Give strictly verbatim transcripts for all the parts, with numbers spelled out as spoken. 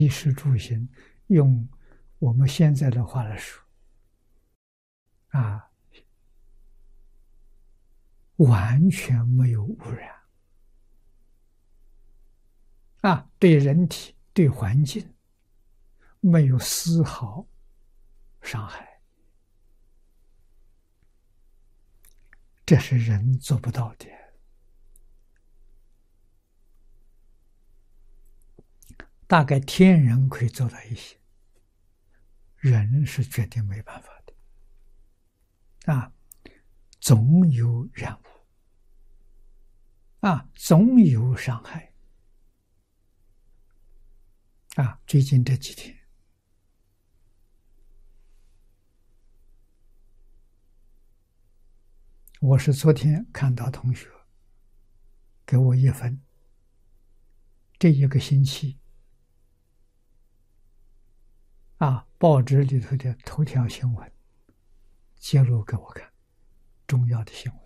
衣食住行，用我们现在的话来说，啊，完全没有污染，啊，对人体、对环境没有丝毫伤害，这是人做不到的。大概天人可以做到一些，人是绝对没办法的。啊，总有染污，啊，总有伤害。啊，最近这几天，我是昨天看到同学给我一份，这一个星期啊，报纸里头的头条新闻揭露给我看，重要的新闻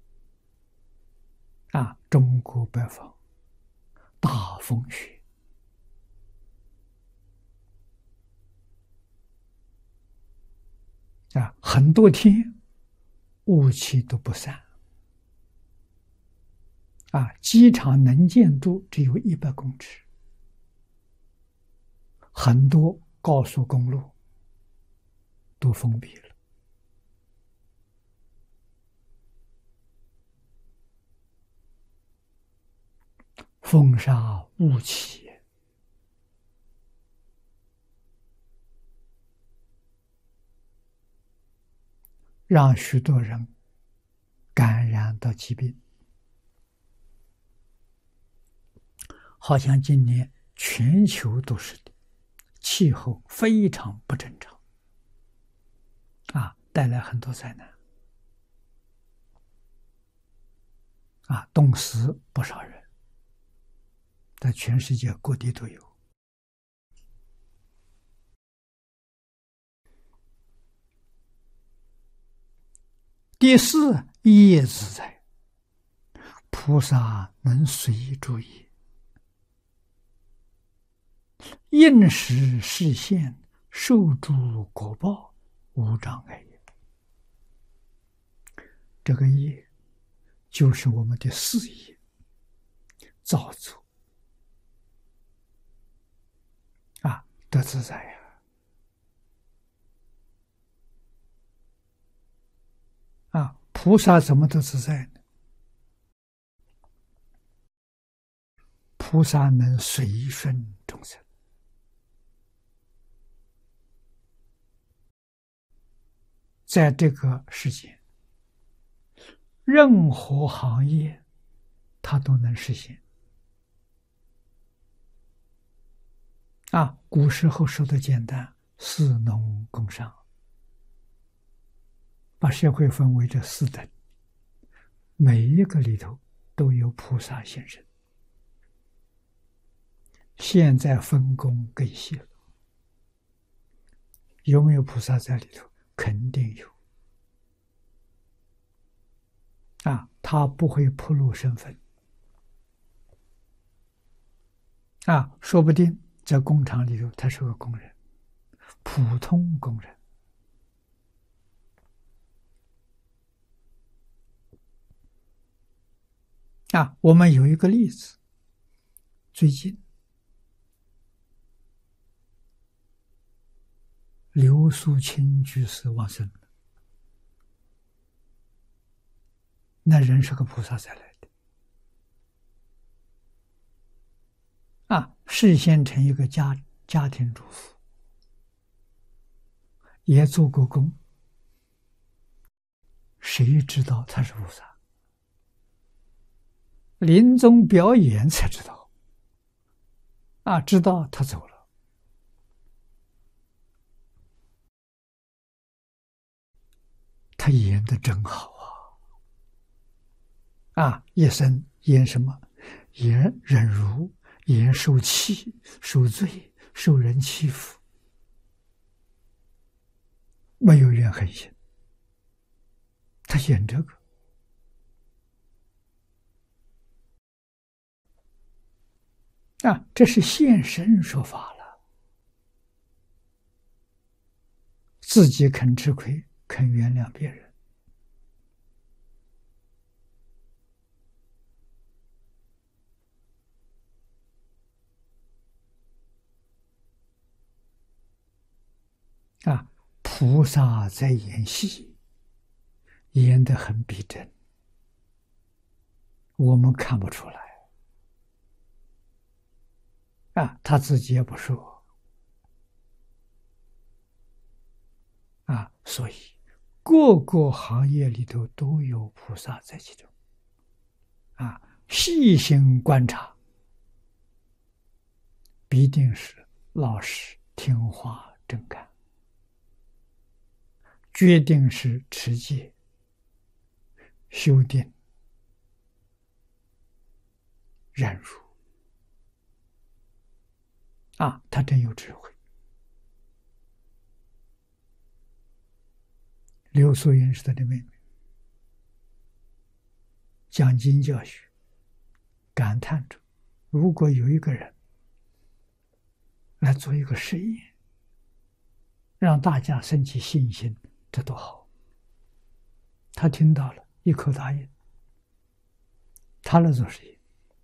啊，中国北方大风雪啊，很多天雾气都不散啊，机场能见度只有一百公尺，很多高速公路都封闭了，风沙雾气，让许多人感染到疾病。好像今年全球都是的，气候非常不正常，啊，带来很多灾难，啊，冻死不少人，在全世界各地都有。第四，业自在，菩萨能随诸业，应时示现，受诸果报，无障碍也。这个业就是我们的事业造作啊，得自在呀！啊，菩萨怎么得自在呢？菩萨能随顺众生，在这个世界，任何行业他都能实现。啊，古时候说的简单，士农工商，把社会分为这四等，每一个里头都有菩萨现身。现在分工更细了，有没有菩萨在里头？肯定有。啊，他不会暴露身份。啊，说不定在工厂里头他是个工人，普通工人。啊，我们有一个例子，最近刘素清居士往生了，那人是个菩萨再来的，啊，示现成一个家家庭主妇，也做过工，谁知道他是菩萨？临终表演才知道，啊，知道他走了。他演的真好啊！啊，一生演什么？演忍辱，演受气、受罪、受人欺负，没有怨恨心。他演这个，啊，这是现身说法了。 自己肯吃亏，肯原谅别人。啊，菩萨在演戏，演得很逼真，我们看不出来。啊，他自己也不说。啊，所以各个行业里头都有菩萨在其中。啊，细心观察，必定是老实、听话、正干。决定是持戒、修定、忍辱。啊，他真有智慧。刘素云是他的妹妹，讲经教学，感叹着：如果有一个人来做一个实验，让大家升起信心，这多好！他听到了，一口答应。他来做实验。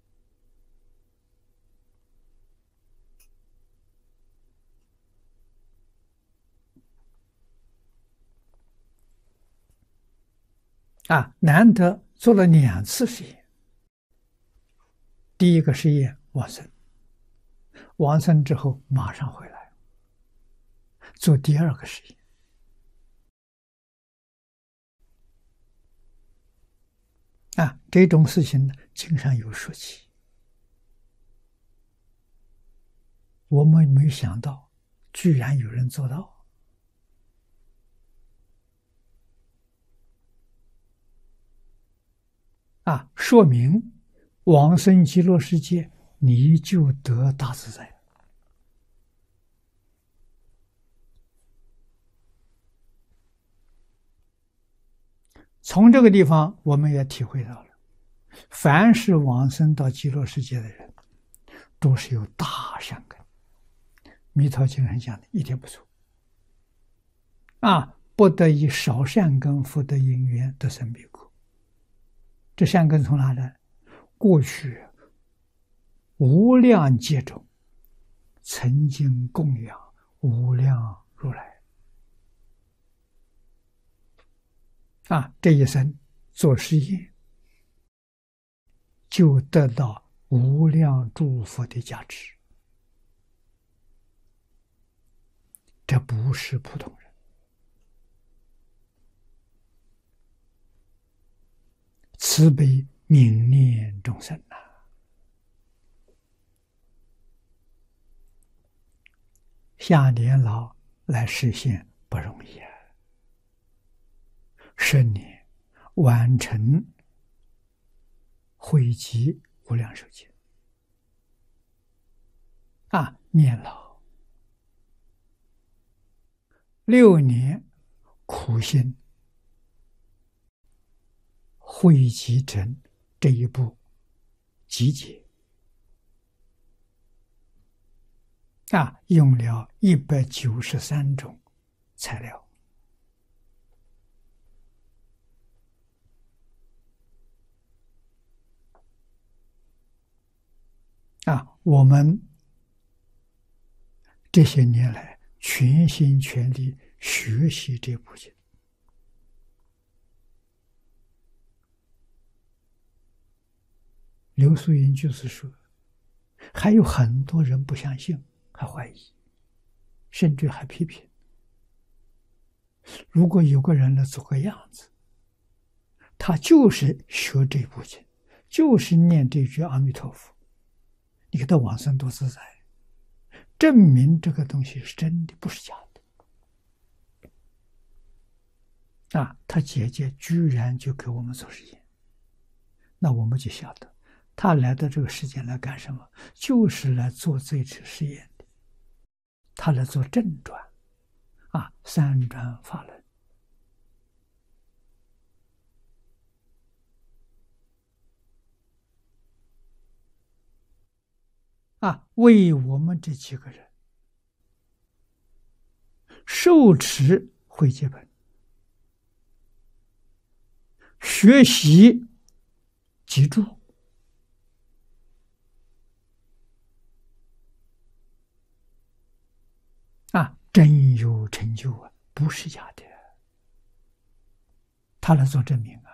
啊，难得做了两次实验。第一个实验往生，往生之后马上回来做第二个实验。啊，这种事情呢，经常有说起。我们没想到，居然有人做到。啊，说明往生极乐世界，你就得大自在。从这个地方，我们也体会到了，凡是往生到极乐世界的人，都是有大善根。弥陀经上讲的，一点不错。啊，不得以少善根福德因缘得生彼国。这善根从哪来？过去无量劫中曾经供养无量如来。啊，这一生做实验，就得到无量诸佛的加持。这不是普通人。慈悲悯念众生呐、啊，下年老来实现不容易啊！十年完成汇集无量寿经啊，年老六年苦心汇集成这一部集结啊，用了一百九十三种材料啊，我们这些年来全心全力学习这部经。刘素云就是说，还有很多人不相信，还怀疑，甚至还批评。如果有个人来做个样子，他就是学这部经，就是念这句阿弥陀佛，你给他往生多自在，证明这个东西是真的，不是假的。啊，他姐姐居然就给我们做实验，那我们就晓得他来到这个世界来干什么？就是来做这次实验的。他来做正转，啊，三转法轮。啊，为我们这几个人受持会记本，学习记住啊，真有成就啊，不是假的。他来做证明啊。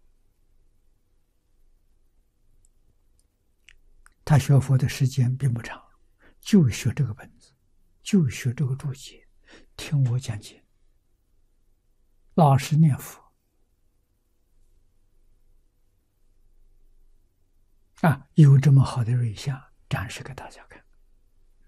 他学佛的时间并不长，就学这个本子，就学这个注解，听我讲解，老实念佛啊，有这么好的瑞相展示给大家看。